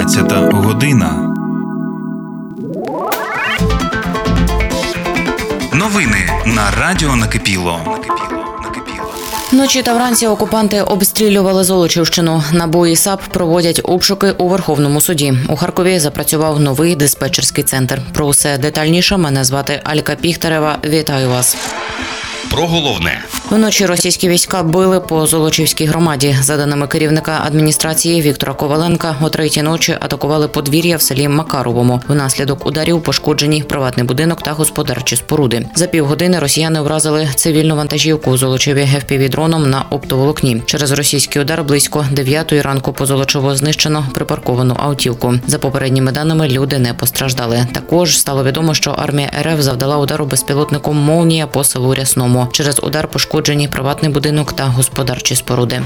17 година. Новини на Радіо Накипіло. Вночі та вранці окупанти обстрілювали Золочівщину. НАБУ і САП проводять обшуки у Верховному суді. У Харкові запрацював новий диспетчерський центр. Про усе детальніше мене звати Алька Піхтарева. Вітаю вас. Про головне. Вночі російські війська били по Золочівській громаді. За даними керівника адміністрації Віктора Коваленка, о 3-й ночі атакували подвір'я в селі Макаровому. Внаслідок ударів пошкоджені приватний будинок та господарчі споруди. За півгодини росіяни вразили цивільну вантажівку у Золочеві FPV-дроном на оптоволокні. Через російський удар близько 9-ї ранку по Золочеву знищено припарковану автівку. За попередніми даними, люди не постраждали. Також стало відомо, що армія РФ завдала удару безпілотником «Молнія» по селу Рясному. Через удар пошкоджені приватний будинок та господарчі споруди.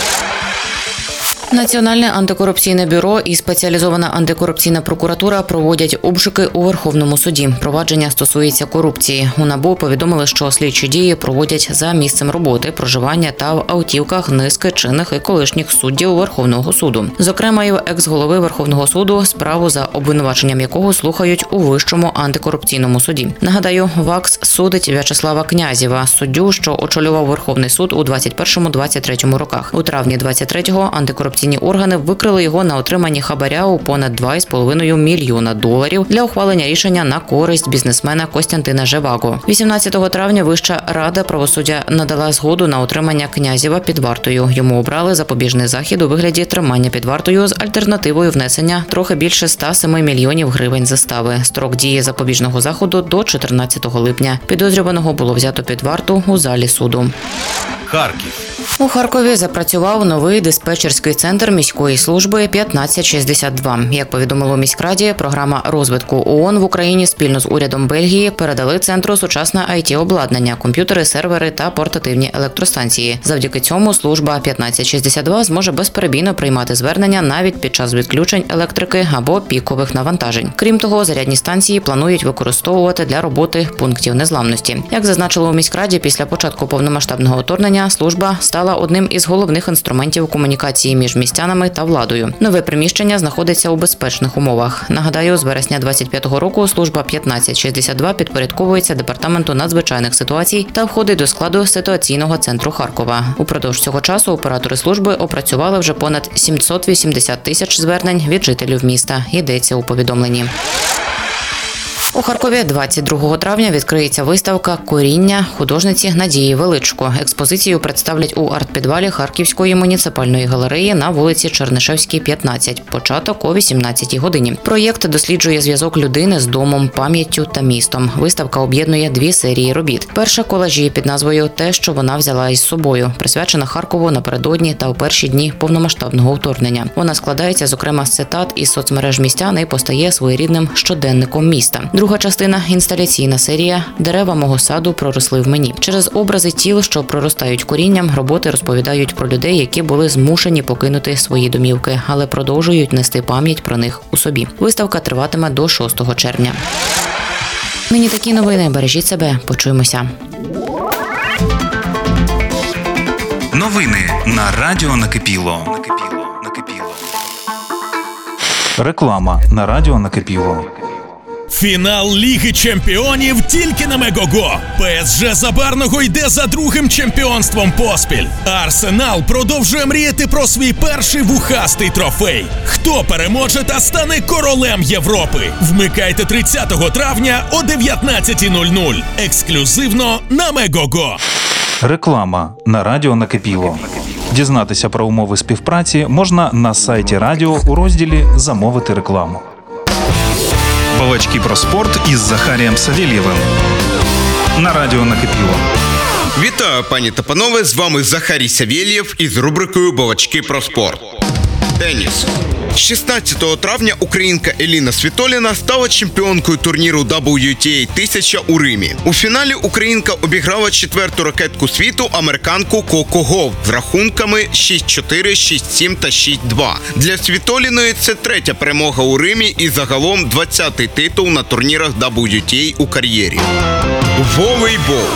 Національне антикорупційне бюро і спеціалізована антикорупційна прокуратура проводять обшуки у Верховному суді. Провадження стосується корупції. У НАБУ повідомили, що слідчі дії проводять за місцем роботи, проживання та в автівках низки чинних і колишніх суддів Верховного суду. Зокрема, і в екс-голови Верховного суду, справу за обвинуваченням якого слухають у Вищому антикорупційному суді. Нагадаю, ВАКС судить В'ячеслава Князєва, суддю, що очолював Верховний суд у 21-23 роках. У травні 23-го антикорупційні органи викрили його на отриманні хабаря у понад $2,5 мільйона для ухвалення рішення на користь бізнесмена Костянтина Жеваго. 18 травня Вища рада правосуддя надала згоду на отримання Князєва під вартою. Йому обрали запобіжний захід у вигляді тримання під вартою з альтернативою внесення трохи більше 107 мільйонів гривень застави. Строк дії запобіжного заходу до 14 липня. Підозрюваного було взято під варту у залі суду. Харків. У Харкові запрацював новий диспетчерський центр міської служби 1562. Як повідомило міськраді, програма розвитку ООН в Україні спільно з урядом Бельгії передали центру сучасне IT-обладнання, комп'ютери, сервери та портативні електростанції. Завдяки цьому служба 1562 зможе безперебійно приймати звернення навіть під час відключень електрики або пікових навантажень. Крім того, зарядні станції планують використовувати для роботи пунктів незламності. Як зазначили у міськраді, після початку повномасштабного вторгнення служба стала одним із головних інструментів комунікації між містянами та владою. Нове приміщення знаходиться у безпечних умовах. Нагадаю, з вересня 25-го року служба 1562 підпорядковується Департаменту надзвичайних ситуацій та входить до складу ситуаційного центру Харкова. Упродовж цього часу оператори служби опрацювали вже понад 780 тисяч звернень від жителів міста. Йдеться у повідомленні. У Харкові 22 травня відкриється виставка «Коріння» художниці Надії Величко. Експозицію представлять у арт-підвалі Харківської муніципальної галереї на вулиці Чернишевській, 15. Початок о 18-й годині. Проєкт досліджує зв'язок людини з домом, пам'яттю та містом. Виставка об'єднує 2 серії робіт. Перша – колажі під назвою «Те, що вона взяла із собою», присвячена Харкову напередодні та у перші дні повномасштабного вторгнення. Вона складається, зокрема, з цитат із соцмереж містян і постає своєрідним щоденником міста. Друга частина – інсталяційна серія «Дерева мого саду проросли в мені». Через образи тіл, що проростають корінням, роботи розповідають про людей, які були змушені покинути свої домівки, але продовжують нести пам'ять про них у собі. Виставка триватиме до 6 червня. Нині такі новини. Бережіть себе. Почуємося. Новини на Радіо Накипіло. Реклама на Радіо Накипіло. Фінал Ліги Чемпіонів тільки на Мегого. ПСЖ Забарного йде за другим чемпіонством поспіль. Арсенал продовжує мріяти про свій перший вухастий трофей. Хто переможе та стане королем Європи? Вмикайте 30 травня о 19:00. Ексклюзивно на Мегого. Реклама на Радіо Накипіло. Дізнатися про умови співпраці можна на сайті радіо у розділі «Замовити рекламу». Балачки про спорт із Захарієм Савєлєвим на Радіо Накипіло. Вітаю, пані та панове, з вами Захарій Савєлєв із рубрикою «Балачки про спорт». Теніс. 16 травня українка Еліна Світоліна стала чемпіонкою турніру WTA 1000 у Римі. У фіналі українка обіграла 4-ту ракетку світу американку Коко Гауф з рахунками 6-4, 6-7 та 6-2. Для Світоліної це 3-я перемога у Римі і загалом 20-й титул на турнірах WTA у кар'єрі. Волейбол.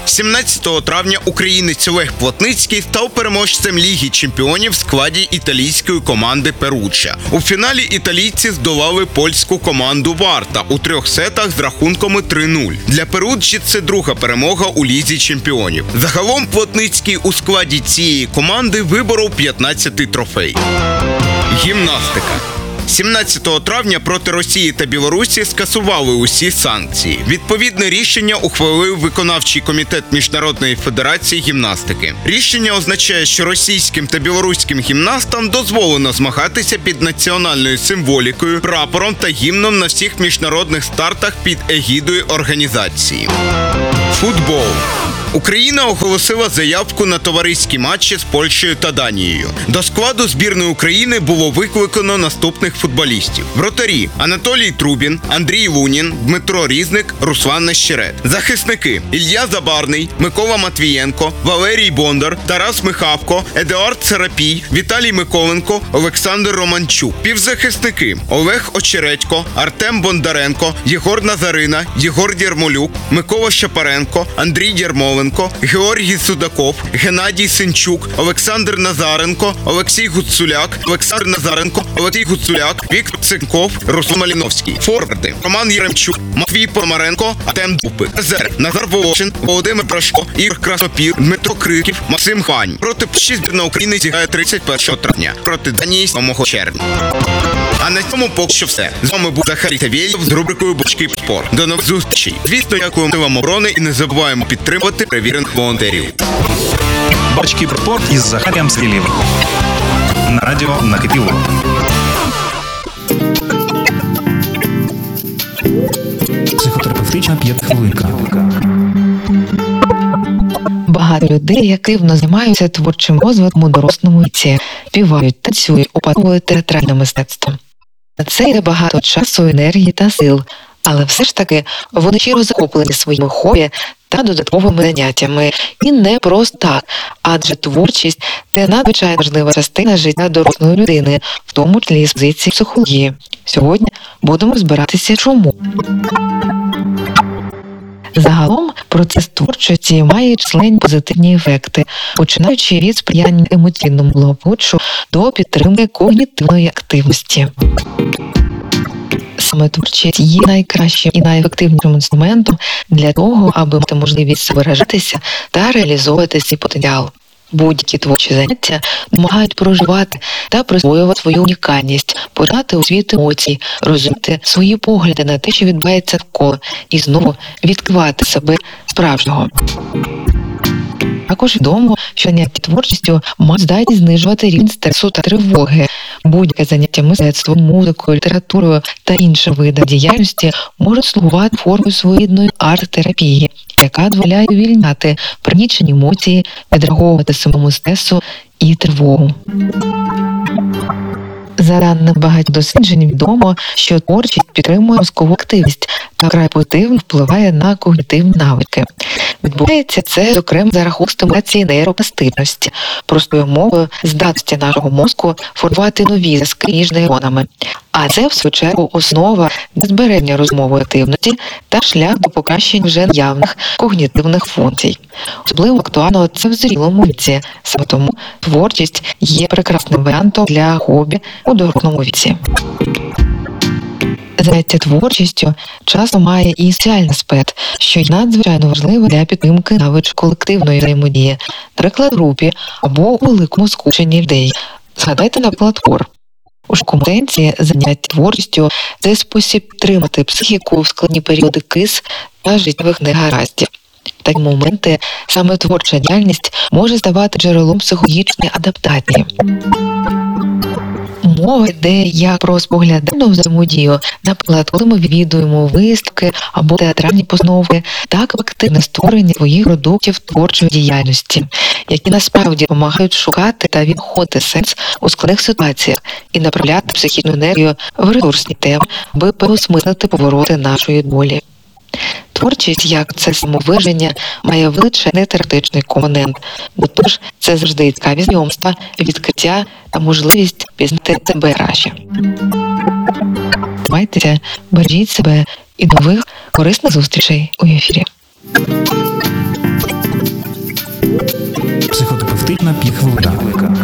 17 травня українець Олег Плотницький став переможцем Ліги Чемпіонів в складі італійської команди Перуджа. У фіналі італійці здолали польську команду Варта у 3 сетах з рахунками 3-0. Для Перуджі це друга перемога у Лізі Чемпіонів. Загалом Плотницький у складі цієї команди виборов 15-й трофей. Гімнастика. 17 травня проти Росії та Білорусі скасували усі санкції. Відповідне рішення ухвалив виконавчий комітет Міжнародної федерації гімнастики. Рішення означає, що російським та білоруським гімнастам дозволено змагатися під національною символікою, прапором та гімном на всіх міжнародних стартах під егідою організації. Футбол. Україна оголосила заявку на товариські матчі з Польщею та Данією. До складу збірної України було викликано наступних футболістів. Вратарі – Анатолій Трубін, Андрій Лунін, Дмитро Різник, Руслан Нещерет. Захисники – Ілля Забарний, Микола Матвієнко, Валерій Бондар, Тарас Михавко, Едуард Царапій, Віталій Миколенко, Олександр Романчук. Півзахисники – Олег Очередько, Артем Бондаренко, Єгор Назарина, Єгор Дєрмолюк, Микола Шапаренко, Андрій Дєрмоленко, Георгій Судаков, Геннадій Синчук, Олександр Назаренко, Олексій Гуцуляк, Олександр Назаренко, Олексій Гуцуляк, Віктор Цинков, Руслан Маліновський. Форварди – Роман Єремчук, Матвій Пономаренко, Артем Дупик. Резерв – Назар Волошин, Володимир Брашко, Ігор Краснопір, Дмитро Криків, Максим Хань. Проти Польщі збірна України зіграє 31 травня, проти Данії 7 червня. А на цьому поки що все. З вами був Захарій Савєлєв з рубрикою «Бочки спорт». До нових зустрічей. Звісно, дякуємо силам оборони і не забуваємо підтримувати перевірених волонтерів. Бочки про спорт із Захарієм Савєлєвим. На радіо накипіло. Психотерапевтична 5-хвилинка. Багато людей активно займаються творчим розвитком у дорослому віці, співають, танцюють, опановують театральне мистецтво. На це йде багато часу, енергії та сил, але все ж таки вони щиро захоплені своїми хобі та додатковими заняттями. І не просто так, адже творчість – це надзвичайно важлива частина життя дорослої людини, в тому числі з позиції психології. Сьогодні будемо розбиратися чому. Загалом процес творчості має численні позитивні ефекти, починаючи від сприяння емоційному благополуччю до підтримки когнітивної активності. Саме творчість є найкращим і найефективнішим інструментом для того, аби мати можливість виражатися та реалізовувати свій потенціал. Будь-які творчі заняття допомагають проживати та присвоювати свою унікальність, подати у світ емоцій, розуміти свої погляди на те, що відбувається навколо, і знову відкривати себе справжнього. Також відомо, що заняття творчістю мають здатність знижувати рівень стресу та тривоги. Будь-яке заняття мистецтвом, музикою, літературою та іншим видом діяльності можуть слугувати формою своєрідної арт-терапії, яка дозволяє увільняти пригнічені емоції, відреагувати самому стресу і тривогу. За даними багатьох досліджень відомо, що творчість підтримує мозкову активність та вкрай позитивно впливає на когнітивні навики. Відбувається це, зокрема, за рахунок стимуляції нейропластичності, простою мовою здатності нашого мозку формувати нові зв'язки між нейронами. А це, в свою чергу, основа для збереження розмової активності та шлях до покращення вже наявних когнітивних функцій. Особливо актуально це в зрілому віці, саме тому творчість є прекрасним варіантом для хобі у дорослому віці. Заняття творчістю часто має і соціальний аспект, що є надзвичайно важливо для підтримки навичок колективної взаємодії, наприклад, в групі або у великому скупченні людей. Згадайте, наприклад, хор. У компетенції заняття творчістю – це спосіб підтримати психіку в складні періоди криз та життєвих негараздів. В такі моменти саме творча діяльність може ставати джерелом психологічної адаптації. Мова йде як про споглядальну взаємодію, наприклад, коли ми відвідуємо виставки або театральні постановки, так в активне створення своїх продуктів творчої діяльності, які насправді допомагають шукати та віднаходити сенс у складних ситуаціях і направляти психічну енергію в ресурсні теми, аби переосмислити повороти нашої долі. Творчість, як це самовираження, має величезний теоретичний компонент, бо тож це завжди цікаві знайомства, відкриття та можливість пізнати себе краще. Тримайтеся, бережіть себе і до нових корисних зустрічей у ефірі. потрібна півхвилина.